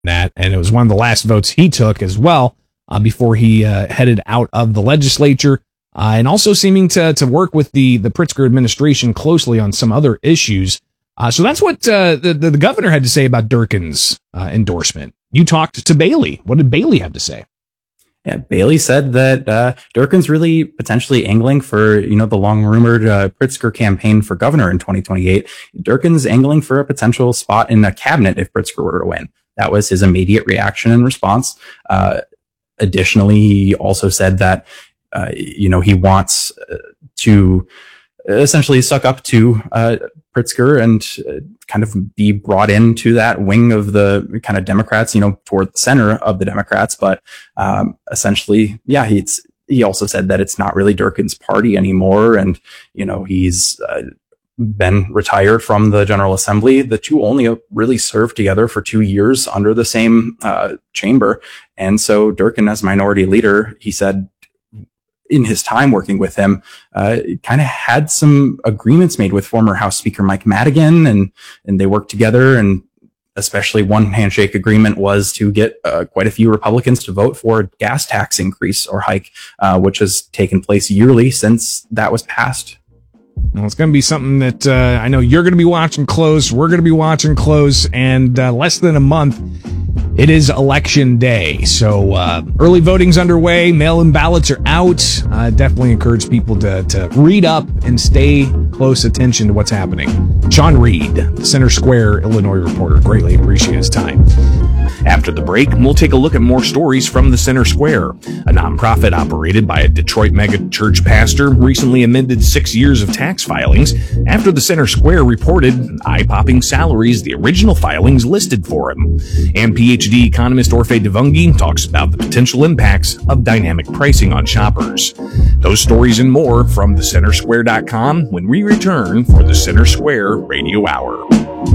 that, and it was one of the last votes he took as well before he headed out of the legislature, and also seeming to work with the Pritzker administration closely on some other issues. So that's what the governor had to say about Durkin's endorsement. You talked to Bailey. What did Bailey have to say? Yeah, Bailey said that Durkin's really potentially angling for, the long-rumored Pritzker campaign for governor in 2028. Durkin's angling for a potential spot in the cabinet if Pritzker were to win. That was his immediate reaction and response. Additionally, he also said that, he wants to essentially suck up to Pritzker and kind of be brought into that wing of the kind of Democrats, toward the center of the Democrats. But essentially, yeah, he also said that it's not really Durkin's party anymore. And, he's been retired from the General Assembly. The two only really served together for 2 years under the same chamber. And so Durkin, as minority leader, he said, in his time working with him, kind of had some agreements made with former House Speaker Mike Madigan, and they worked together. And especially one handshake agreement was to get quite a few Republicans to vote for a gas tax increase or hike, which has taken place yearly since that was passed. Well, it's going to be something that I know you're going to be watching close. We're going to be watching close, and less than a month, it is election day. So early voting's underway. Mail-in ballots are out. Definitely encourage people to read up and stay close attention to what's happening. Sean Reed, the Center Square Illinois reporter, greatly appreciate his time. After the break, we'll take a look at more stories from the Center Square. A nonprofit operated by a Detroit megachurch pastor recently amended 6 years of tax filings after the Center Square reported eye-popping salaries the original filings listed for him. And PhD economist Orphe Divounguy talks about the potential impacts of dynamic pricing on shoppers. Those stories and more from thecentersquare.com when we return for the Center Square Radio Hour.